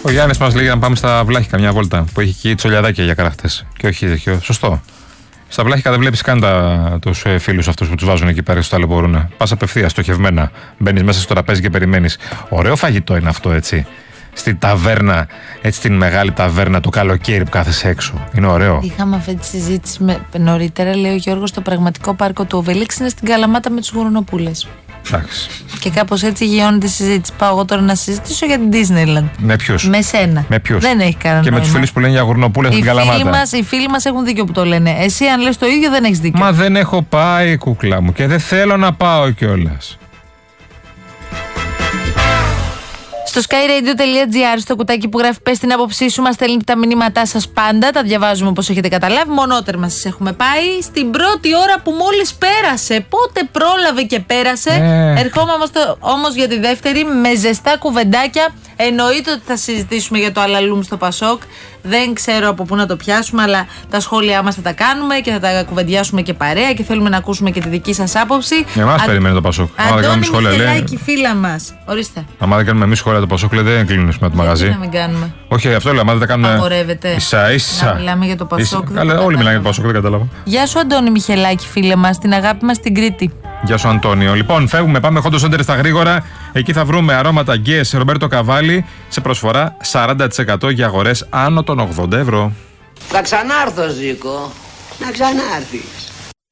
Ο Γιάννης μας λέει να πάμε στα Βλάχικα μια βόλτα που έχει εκεί τσολιαδάκια για καραχτές. Και όχι τέτοιο. Σωστό. Στα Βλάχικα δεν βλέπεις καν τους φίλους αυτούς που τους βάζουν εκεί πέρα, τους ταλαιπωρούν. Πας απευθείας, στοχευμένα. Μπαίνεις μέσα στο τραπέζι και περιμένεις. Ωραίο φαγητό είναι αυτό, έτσι. Στην ταβέρνα, έτσι την μεγάλη ταβέρνα το καλοκαίρι που κάθεσαι έξω. Είναι ωραίο. Είχαμε αυτή τη συζήτηση νωρίτερα. Λέει ο Γιώργος, το πραγματικό πάρκο του Οβελίξ είναι στην Καλαμάτα με τους γουρνοπούλες. Εντάξει. Και κάπως έτσι γιώνεται η συζήτηση. Πάω εγώ τώρα να συζητήσω για την Disneyland. Με ποιους? Με σένα. Με ποιους? Δεν έχει κανένα. Και με τους φίλους που λένε για γουρνοπούλες στην Καλαμάτα. Οι φίλοι μας έχουν δίκιο που το λένε. Εσύ, αν λες το ίδιο, δεν έχεις δίκιο. Μα δεν έχω πάει, κούκλα μου, και δεν θέλω να πάω κιόλας. Στο skyradio.gr, στο κουτάκι που γράφει πες την άποψή σου, μας στέλνετε τα μηνύματά σας πάντα. Τα διαβάζουμε όπως έχετε καταλάβει. Μονότερμα σας έχουμε πάει. Στην πρώτη ώρα που μόλις πέρασε. Πότε πρόλαβε και πέρασε. Ερχόμαστε όμως για τη δεύτερη με ζεστά κουβεντάκια. Εννοείται ότι θα συζητήσουμε για το αλαλούμ στο Πασόκ. Δεν ξέρω από πού να το πιάσουμε, αλλά τα σχόλιά μας θα τα κάνουμε και θα τα κουβεντιάσουμε και παρέα και θέλουμε να ακούσουμε και τη δική σας άποψη. Εμάς περιμένει το Πασόκ. Αντώνη Μιχελάκη, φίλα μας. Ορίστε. Άμα δεν κάνουμε εμείς σχόλια το Πασόκ, δεν κλείνουμε το μαγαζί. Να μην κάνουμε. Όχι, αυτό λέω. Άμα δεν τα κάνουμε. Απορρεύεται. Ίσα-ίσα. Να μιλάμε για το Πασόκ. Αλλά όλοι μιλάνε για το Πασόκ, δεν κατάλαβα. Γεια σου, Αντώνη Μιχελάκη, φίλε μας, την αγάπη μας στην Κρήτη. Γεια σου, Αντώνιο. Λοιπόν, φεύγουμε, πάμε Χόντο Σέντερ στα γρήγορα. Εκεί θα βρούμε αρώματα Guess Ρομπέρτο Καβάλι σε προσφορά 40% για αγορές άνω των 80 ευρώ. Θα ξανάρθω, Ζήκο. Να ξανάρθεις.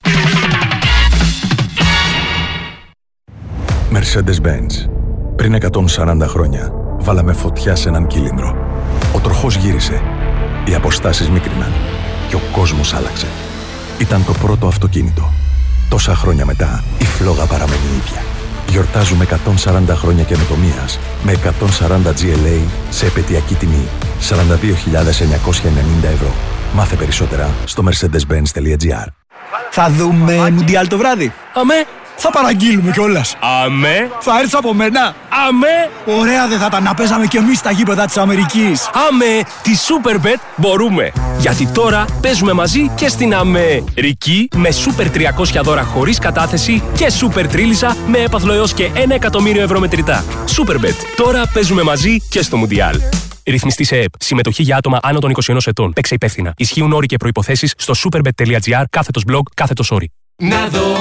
Mercedes-Benz. Πριν 140 χρόνια, βάλαμε φωτιά σε έναν κύλινδρο. Ο τροχός γύρισε. Οι αποστάσεις μίκριναν. Και ο κόσμος άλλαξε. Ήταν το πρώτο αυτοκίνητο. Τόσα χρόνια μετά, η φλόγα παραμένει ίδια. Γιορτάζουμε 140 χρόνια καινοτομίας με 140 GLA σε επαιτειακή τιμή 42.990 ευρώ. Μάθε περισσότερα στο mercedes-benz.gr. Θα δούμε Μουντιάλ το βράδυ. Αμέ. Θα παραγγείλουμε κιόλας. Αμέ. Θα έρθεις από μένα. Αμέ. Ωραία δεν θα τα να παίζαμε κι εμείς στα γήπεδα της Αμερικής. Αμέ. Τη Superbet μπορούμε. Γιατί τώρα παίζουμε μαζί και στην Αμερική με Super 300 δώρα χωρίς κατάθεση και Super Τρίλισσα με έπαθλο έως και 1 εκατομμύριο ευρώ μετρητά. Superbet. Τώρα παίζουμε μαζί και στο Μουντιάλ. Ρυθμιστή σε ΕΕΠ. Συμμετοχή για άτομα άνω των 21 ετών. Παίξε υπεύθυνα. Ισχύουν όροι και προϋποθέσεις στο superbet.gr /blog/όροι. Να δω.